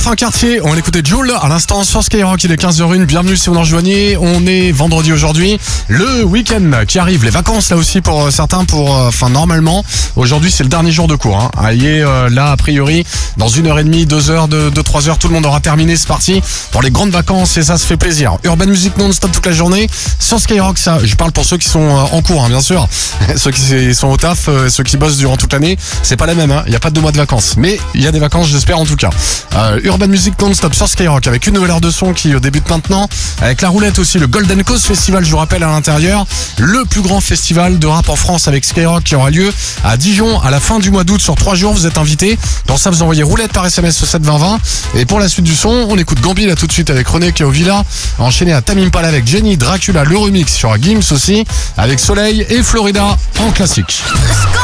Parfum Quartier, on écoutait Jul à l'instant sur Skyrock, il est 15h01, bienvenue si vous nous rejoignez, on est vendredi aujourd'hui, le week-end qui arrive, les vacances là aussi pour certains, normalement, aujourd'hui c'est le dernier jour de cours, hein. Là a priori, dans 1h30, 2h, 3h, tout le monde aura terminé, c'est parti pour les grandes vacances et ça se fait plaisir. Urban Music non-stop toute la journée, sur Skyrock, ça, je parle pour ceux qui sont en cours, hein, bien sûr, ceux qui sont au taf, ceux qui bossent durant toute l'année, c'est pas la même, hein. Il n'y a pas de 2 mois de vacances, mais il y a des vacances j'espère en tout cas. Urban Music non-stop sur Skyrock avec une nouvelle heure de son qui débute maintenant, avec la roulette aussi, le Golden Coast Festival, je vous rappelle à l'intérieur, le plus grand festival de rap en France avec Skyrock qui aura lieu à Dijon à la fin du mois d'août sur 3 jours, vous êtes invités. Dans ça vous envoyez roulette par SMS au 72020 et pour la suite du son, on écoute Gambi là tout de suite avec René qui est au Villa, enchaîné à Tamim Pala avec Jenny, Dracula, le remix sur Gims aussi, avec Soleil et Florida en classique.